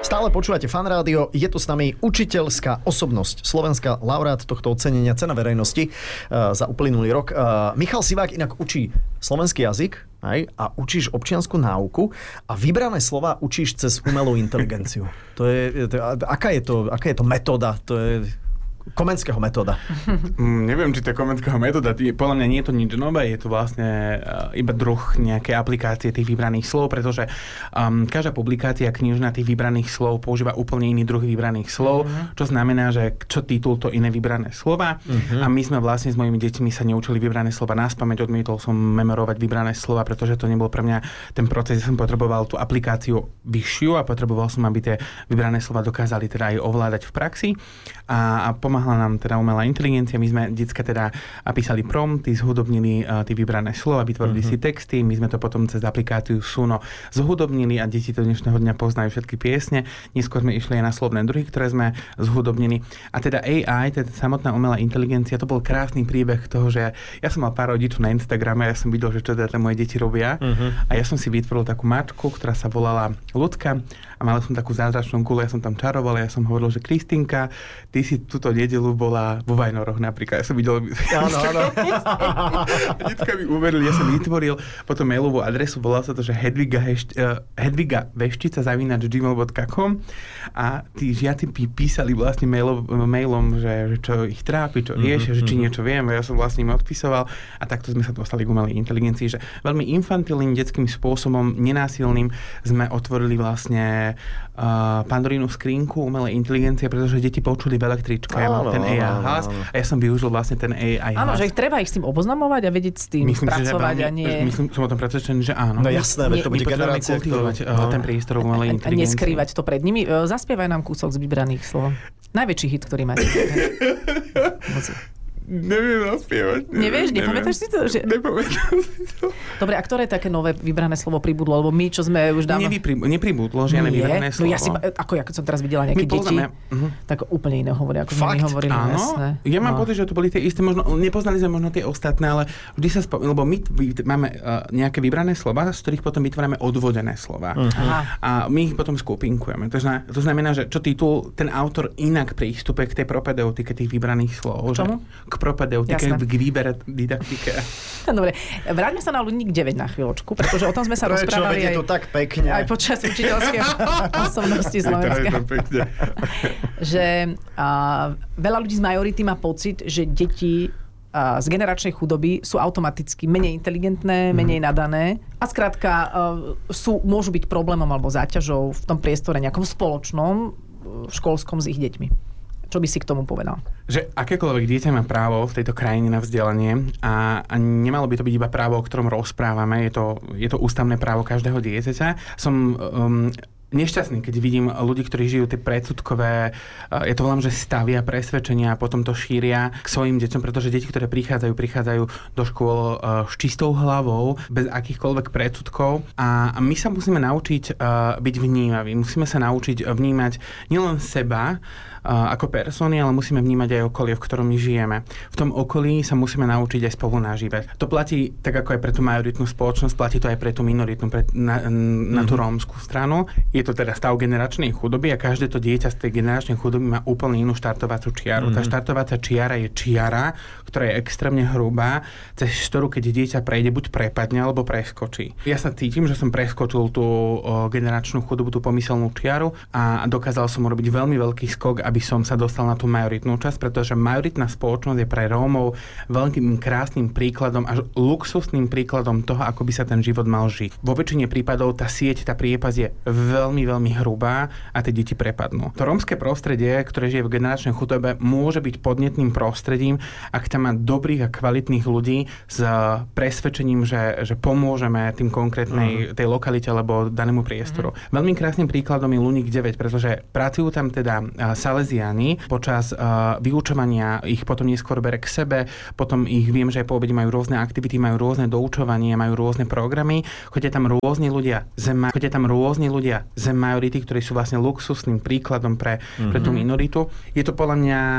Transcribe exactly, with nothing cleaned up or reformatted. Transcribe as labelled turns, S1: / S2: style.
S1: Stále počúvate Fan Rádio, je tu s nami učiteľská osobnosť, slovenská laureát tohto ocenenia, cena verejnosti uh, za uplynulý rok. Uh, Michal Sivák inak učí slovenský jazyk aj, a učíš občiansku náuku a vybrané slova učíš cez umelú inteligenciu. To je, to, aká je to, aká je to metóda? To je Komenského metóda.
S2: Mm, neviem, či to je Komenského metóda. Podľa mňa nie je to nič nové, je to vlastne uh, iba druh nejaké aplikácie tých vybraných slov, pretože um, každá publikácia knižná tých vybraných slov používa úplne iný druh vybraných slov, uh-huh. čo znamená, že čo titul, to iné vybrané slova. Uh-huh. A my sme vlastne s mojimi deťmi sa neučili vybrané slova naspamäť, odmietol som memorovať vybrané slova, pretože to nebol pre mňa ten proces, som potreboval tú aplikáciu vyššiu a potreboval som, aby tie vybrané slova dokázali teda aj ovládať v praxi. A, a pomáhala nám teda umelá inteligencia. My sme decka teda písali prompty, zhudobnili uh, tie vybrané slova, vytvorili uh-huh. si texty. My sme to potom cez aplikáciu Suno zhudobnili a deti to dnešného dňa poznajú všetky piesne. Neskôr sme išli aj na slovné druhy, ktoré sme zhudobnili. A teda á í, teda samotná umelá inteligencia, to bol krásny príbeh toho, že ja som mal pár rodičov na Instagrame a ja som videl, že čo teda moje deti robia. Uh-huh. A ja som si vytvoril takú mačku, ktorá sa volala Ľudka a mal som takú zázračnú gulu, ja som tam čaroval a ja som hovoril, že Kristinka, ty si túto nedeľu bola vo Vajnoroch napríklad. Ja som videl... Áno, áno. Detka mi uverili, ja som vytvoril potom mailovú adresu, volal sa to, že hedviga, hešť, uh, hedviga veštica zavínač gmail bodka com a tí žiaci písali vlastne mailov, mailom, že, že čo ich trápi, čo riešia, mm-hmm. že či niečo viem. Ja som vlastne im odpisoval a takto sme sa dostali k umelej inteligencii, že veľmi infantilným detským spôsobom, nenásilným sme otvorili vlastne uh, Pandorínu skrinku umelej inteligencie, pretože deti počuli v električke. Ja mal ten á í hlas a ja som využil vlastne ten á í hlas.
S3: Áno, že ich treba ich s tým oboznamovať a vedieť s tým myslím, spracovať a nie...
S2: Myslím, som o tom presvedčený, že áno.
S1: No jasné, veď to bude generácia,
S2: kultivovať no. ten priestor umelej inteligencie.
S3: A neskrývať to pred nimi. Zaspievaj nám kúsok z vybraných slov. Najväčší hit, ktorý máte.
S2: Neviem zaspievať.
S3: Nevieš? Nepamätáš si to? Že...
S2: Nepamätám si to.
S3: Dobre, a ktoré také nové vybrané slovo pribudlo? Lebo my, čo sme už dávno...
S2: Nevypri... Nepribudlo žiadne vybrané slovo.
S3: No ja si, ako ja som teraz videla nejaké deti, uh-huh. tak úplne iné hovoria, ako sme my hovorili.
S2: Áno,
S3: jasné.
S2: ja mám
S3: no.
S2: pocit, že to boli tie isté, možno, nepoznali sme možno tie ostatné, ale vždy sa spomínam, lebo my máme uh, nejaké vybrané slova, z ktorých potom vytvárame odvodené slova. Uh-huh. A my ich potom skupinkujeme. To znamená, to znamená, že čo titul, ten autor inak prístupe k tej propedeutike tých vybraných slov.
S3: K čomu?
S2: K propedeutike. K výbere didaktike.
S3: Dobre, vráťme sa na ľudník deväť na chvíľočku, pretože o tom sme sa rozprávali
S1: aj,
S3: aj,
S1: tak pekne.
S3: aj počas učiteľského osobnosti Slovenska. Že a, veľa ľudí z majority má pocit, že deti a, z generačnej chudoby sú automaticky menej inteligentné, menej nadané a skrátka a, sú, môžu byť problémom alebo záťažou v tom priestore nejakom spoločnom, školskom s ich deťmi. Čo by si k tomu povedal?
S2: Že akékoľvek dieťa má právo v tejto krajine na vzdelanie a, a nemalo by to byť iba právo, o ktorom rozprávame, je to, je to ústavné právo každého dieťaťa. Som um, nešťastný, keď vidím ľudí, ktorí žijú tie predsudkové, ja to volám, že stavia presvedčenia a potom to šíria k svojim deťom, pretože deti, ktoré prichádzajú, prichádzajú do škôl s čistou hlavou, bez akýchkoľvek predsudkov a my sa musíme naučiť byť vnímaví. Musíme sa naučiť vnímať nielen seba ako persony, ale musíme vnímať aj okolie, v ktorom my žijeme. V tom okolí sa musíme naučiť aj spolu nažívať. To platí tak ako aj pre tú majoritnú spoločnosť, platí to aj pre tú minoritnú, pre, na, na tú rómskú stranu. Je to teda stav generačnej chudoby a každé to dieťa z tej generačnej chudoby má úplne inú štartovaciu čiaru. Mm-hmm. Tá štartovacia čiara je čiara, ktorá je extrémne hrubá, cez ktorú keď dieťa prejde, buď prepadne, alebo preskočí. Ja sa cítim, že som preskočil tú o, generačnú chudobu, tú pomyselnú čiaru a dokázal som urobiť veľmi veľký skok, aby som sa dostal na tú majoritnú časť, pretože majoritná spoločnosť je pre Rómov veľkým krásnym príkladom, až luxusným príkladom toho, ako by sa ten život mal žiť. Vo väčšine prípadov tá sieť, tá priepas je veľmi, veľmi hrubá a tie deti prepadnú. To rómske prostredie, ktoré žije v generačnej chudobe, môže byť podnetným prostredím, ak tam má dobrých a kvalitných ľudí s presvedčením, že, že pomôžeme tým konkrétnej tej lokalite alebo danému priestoru. Uh-huh. Veľmi krásnym príkladom je Luník deväť, pretože pracujú tam teda Salesiáni. Počas uh, vyučovania ich potom neskôr bere k sebe, potom ich viem, že aj po obede majú rôzne aktivity, majú rôzne doučovanie, majú rôzne programy. Chodia tam rôzni ľudia z ma- chodia tam rôzni ľudia z majority, ktorí sú vlastne luxusným príkladom pre, mm-hmm. pre tú minoritu. Je to podľa mňa